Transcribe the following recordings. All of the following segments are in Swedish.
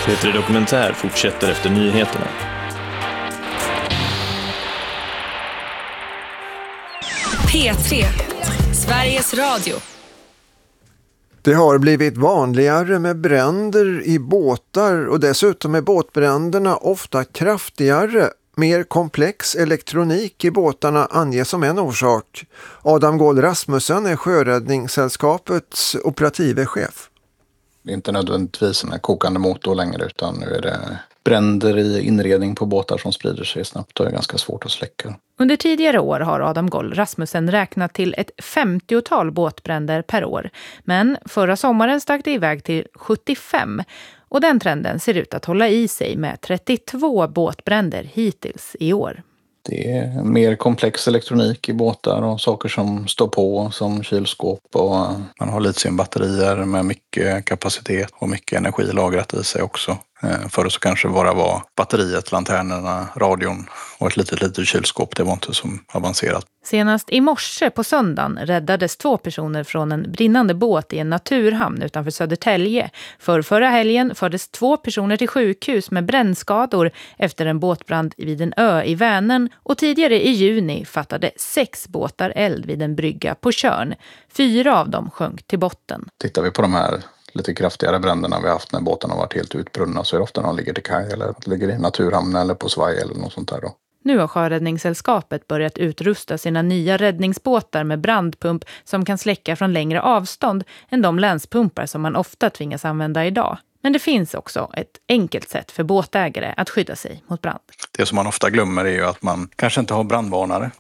P3 Dokumentär fortsätter efter nyheterna. P3, Sveriges Radio. Det har blivit vanligare med bränder i båtar och dessutom är båtbränderna ofta kraftigare. Mer komplex elektronik i båtarna anges som en orsak. Adam Gåhl Rasmussen är Sjöräddningssällskapets operative chef. Det är inte nödvändigtvis en kokande motor längre, utan nu är det bränder i inredning på båtar som sprider sig snabbt och är ganska svårt att släcka. Under tidigare år har Adam Gåhl Rasmussen räknat till ett 50-tal båtbränder per år. Men förra sommaren stack det iväg till 75. Och den trenden ser ut att hålla i sig med 32 båtbränder hittills i år. Det är mer komplex elektronik i båtar och saker som står på som kylskåp, och man har litiumbatterier med mycket kapacitet och mycket energi lagrat i sig också. Förr så kanske bara var batteriet, lanternerna, radion och ett litet kylskåp. Det var inte så avancerat. Senast i morse på söndagen räddades 2 personer från en brinnande båt i en naturhamn utanför Södertälje. Förra helgen fördes 2 personer till sjukhus med brännskador efter en båtbrand vid en ö i Vänern. Och tidigare i juni fattade 6 båtar eld vid en brygga på Tjörn. 4 av dem sjönk till botten. Tittar vi på de här lite kraftigare bränderna vi har haft när båtarna har varit helt utbrunna, så är det ofta när de ligger till kaj eller ligger i naturhamn eller på svaj eller något sånt där då. Nu har Sjöräddningssällskapet börjat utrusta sina nya räddningsbåtar med brandpump som kan släcka från längre avstånd än de länspumpar som man ofta tvingas använda idag. Men det finns också ett enkelt sätt för båtägare att skydda sig mot brand. Det som man ofta glömmer är ju att man kanske inte har brandvarnare.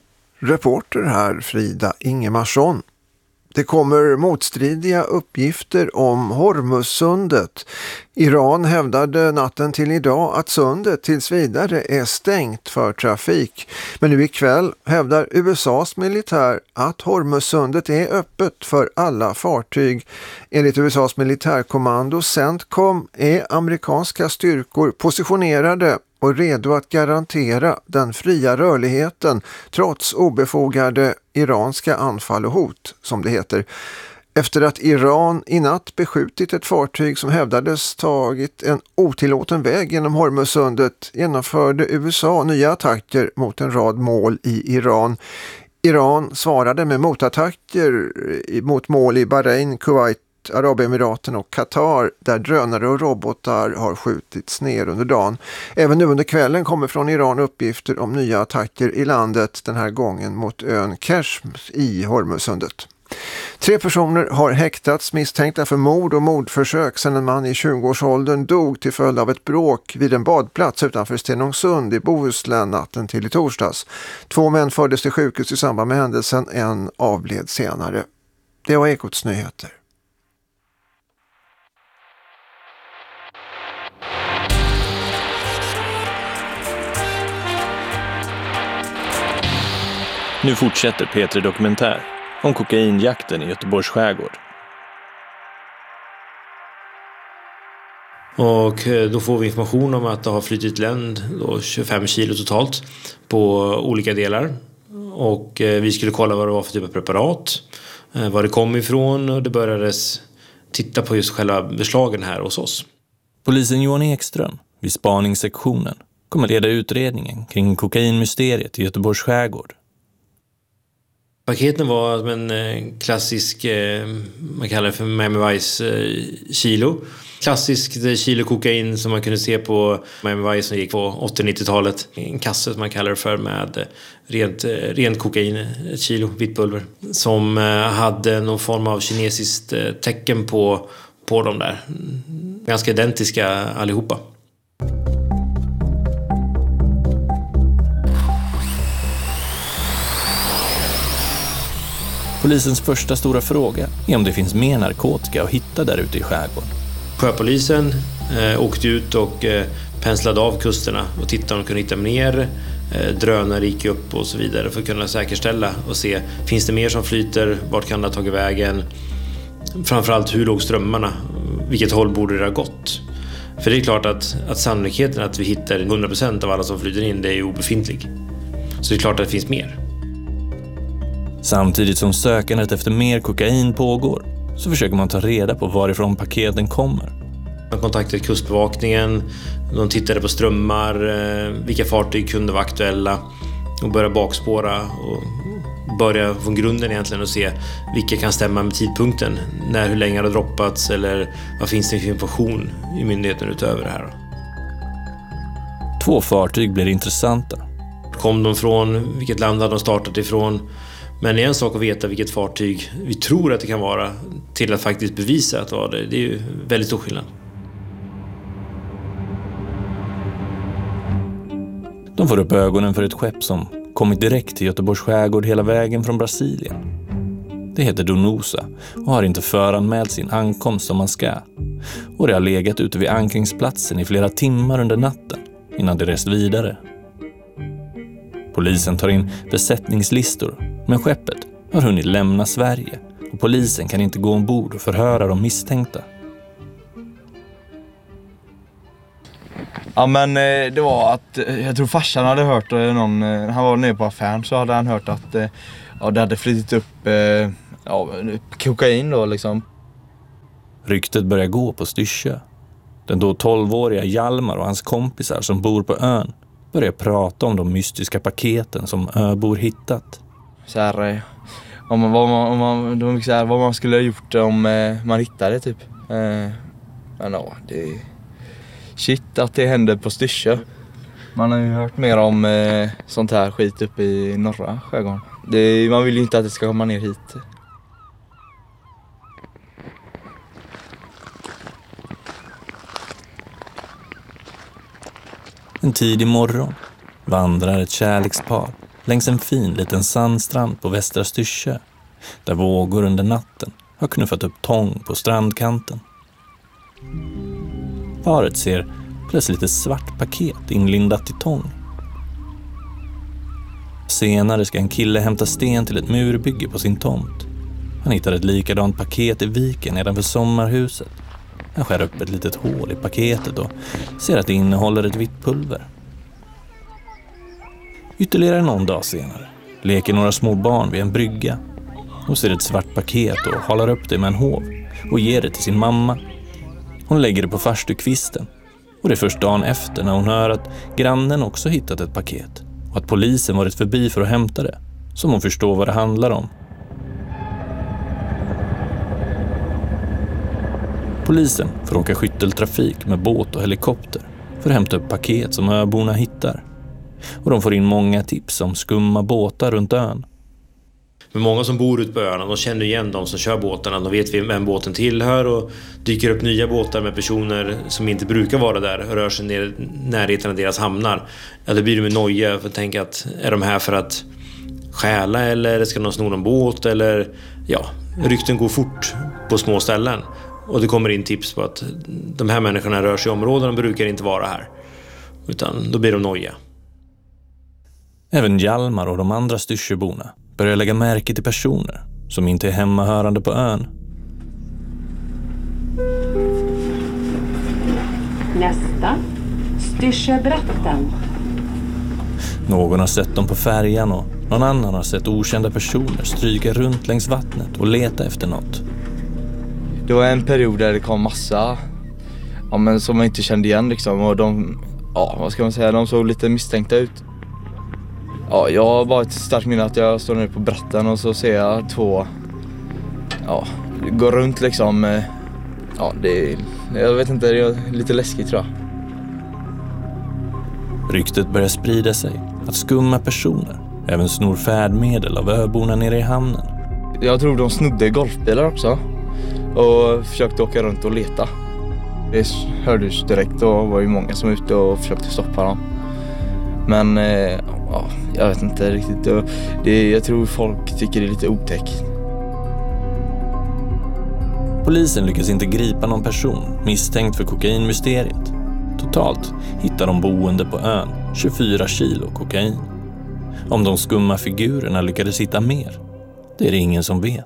Reporter här Frida Ingemarsson. Det kommer motstridiga uppgifter om Hormuzsundet. Iran hävdade natten till idag att sundet tills vidare är stängt för trafik. Men nu ikväll hävdar USAs militär att Hormuzsundet är öppet för alla fartyg. Enligt USAs militärkommando CENTCOM är amerikanska styrkor positionerade och redo att garantera den fria rörligheten trots obefogade iranska anfall och hot, som det heter. Efter att Iran i natt beskjutit ett fartyg som hävdades tagit en otillåten väg genom Hormuzsundet genomförde USA nya attacker mot en rad mål i Iran. Iran svarade med motattacker mot mål i Bahrain, Kuwait, Arabemiraten och Qatar, där drönare och robotar har skjutits ner under dagen. Även nu under kvällen kommer från Iran uppgifter om nya attacker i landet, den här gången mot ön Keshm i Hormuzsundet. 3 personer har häktats misstänkta för mord och mordförsök sedan en man i 20-årsåldern dog till följd av ett bråk vid en badplats utanför Stenungsund i Bohuslän natten till i torsdags. 2 män fördes till sjukhus i samband med händelsen, en avled senare. Det var Ekots nyheter. Nu fortsätter P3 Dokumentär om kokainjakten i Göteborgs skärgård. Och då får vi information om att det har flyttit länd 25 kilo totalt på olika delar. Och vi skulle kolla vad det var för typ av preparat, var det kom ifrån, och det börjades titta på just själva beslagen här hos oss. Polisen Johan Ekström vid spaningssektionen kommer leda utredningen kring kokainmysteriet i Göteborgs skärgård. Paketen var en klassisk, man kallar det för Miami Vice kilo. Klassiskt kilo kokain som man kunde se på Miami Vice som gick på 80-90-talet. En kasse som man kallar det för med rent kokain, ett kilo vitt pulver. Som hade någon form av kinesiskt tecken på dem där. Ganska identiska allihopa. Polisens första stora fråga är om det finns mer narkotika att hitta där ute i skärgården. Sjöpolisen åkte ut och penslade av kusterna och tittade om de kunde hitta mer. Drönare gick upp och så vidare för att kunna säkerställa och se, finns det mer som flyter, vart kan det ha tagit vägen? Framförallt hur låg strömmarna, vilket håll borde det ha gått? För det är klart att sannolikheten att vi hittar 100% av alla som flyter in, det är ju obefintlig. Så det är klart att det finns mer. Samtidigt som sökandet efter mer kokain pågår så försöker man ta reda på varifrån paketen kommer. Man kontaktade kustbevakningen, de tittade på strömmar, vilka fartyg kunde vara aktuella och började bakspåra och börja från grunden egentligen och se vilka kan stämma med tidpunkten, hur länge har det droppats eller vad finns det för information i myndigheten utöver det här. 2 fartyg blir intressanta. Kom de från, vilket land hade de startat ifrån? Men det är en sak att veta vilket fartyg vi tror att det kan vara till att faktiskt bevisa att det var det. Det är ju väldigt stor skillnad. De får upp ögonen för ett skepp som kommit direkt till Göteborgs skärgård hela vägen från Brasilien. Det heter Donosa och har inte föranmält sin ankomst som man ska. Och det har legat ute vid ankringsplatsen i flera timmar under natten innan det rest vidare. Polisen tar in besättningslistor, men skeppet har hunnit lämna Sverige och polisen kan inte gå ombord och förhöra de misstänkta. Ja, men det var att jag tror farsan hade hört någon, han var nere på affären så hade han hört att det hade flyttat upp kokain då liksom. Ryktet börjar gå på Styrsö. Den då 12-åriga Hjalmar och hans kompisar som bor på ön börjar prata om de mystiska paketen som öbor hittat. Så här, vad man skulle ha gjort om man hittade typ. Shit att det hände på Styrsö. Man har ju hört mer om sånt här skit uppe i norra skärgården. Man vill ju inte att det ska komma ner hit. En tidig morgon vandrar ett kärlekspar längs en fin liten sandstrand på västra Styrsö, där vågor under natten har knuffat upp tång på strandkanten. Paret ser plötsligt ett svart paket inlindat i tång. Senare ska en kille hämta sten till ett murbygge på sin tomt. Han hittar ett likadant paket i viken nedanför sommarhuset. Han skär upp ett litet hål i paketet och ser att det innehåller ett vitt pulver. Ytterligare någon dag senare leker några små barn vid en brygga. Hon ser ett svart paket och håller upp det med en hov och ger det till sin mamma. Hon lägger det på farstukvisten och det är först dagen efter när hon hör att grannen också hittat ett paket och att polisen varit förbi för att hämta det som hon förstår vad det handlar om. Polisen får åka skytteltrafik med båt och helikopter för att hämta upp paket som öborna hittar. Och de får in många tips om skumma båtar runt ön. Men många som bor ute på öarna, de känner igen de som kör båtarna. De vet vem båten tillhör och dyker upp nya båtar med personer som inte brukar vara där och rör sig ner i närheten av deras hamnar. Ja, då blir de med noja för att tänka att är de här för att stjäla eller ska de sno en båt eller ja, rykten går fort på små ställen. Och det kommer in tips på att de här människorna rör sig i områden, de brukar inte vara här. Utan då blir de noja. Även Hjalmar och de andra Styrsöborna börjar lägga märke till personer som inte är hemmahörande på ön. Nästa, Styrsöbrätten. Någon har sett dem på färjan och någon annan har sett okända personer stryka runt längs vattnet och leta efter något. Det var en period där det kom massa men som man inte kände igen liksom, och vad ska man säga, de såg lite misstänkta ut. Ja, jag har bara ett starkt minne att jag står nere på brätten och så ser jag 2 går runt liksom. Jag vet inte, det är lite läskigt tror jag. Ryktet börjar sprida sig att skumma personer även snor färdmedel av öborna nere i hamnen. Jag tror de snodde golfbilar också och försökte åka runt och leta. Det hördes direkt och var ju många som var ute och försökte stoppa dem. Men jag vet inte riktigt. Jag tror folk tycker det är lite otäckt. Polisen lyckas inte gripa någon person misstänkt för kokainmysteriet. Totalt hittar de boende på ön 24 kilo kokain. Om de skumma figurerna lyckades hitta mer, det är det ingen som vet.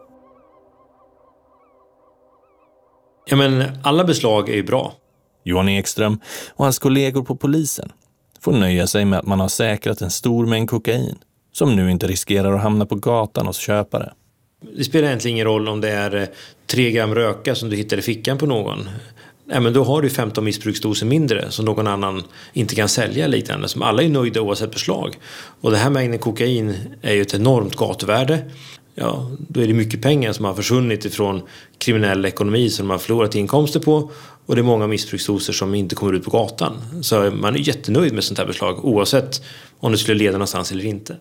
Ja, men alla beslag är ju bra. Johan Ekström och hans kollegor på polisen får nöja sig med att man har säkrat en stor mängd kokain som nu inte riskerar att hamna på gatan hos köpare. Det spelar egentligen ingen roll om det är 3 gram röka som du hittar i fickan på någon. men då har du 15 missbruksdoser mindre som någon annan inte kan sälja liknande, som alla är nöjda oavsett beslag. Och det här mängden kokain är ju ett enormt gatuvärde. Ja, då är det mycket pengar som har försvunnit ifrån kriminell ekonomi som man har förlorat inkomster på, och det är många missbruksdoser som inte kommer ut på gatan. Så man är jättenöjd med sånt här beslag oavsett om det skulle leda någonstans eller inte.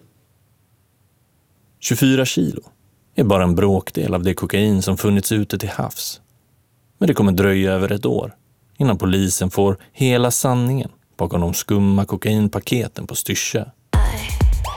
24 kilo är bara en bråkdel av det kokain som funnits ute till havs. Men det kommer dröja över ett år innan polisen får hela sanningen bakom de skumma kokainpaketen på Styrsö.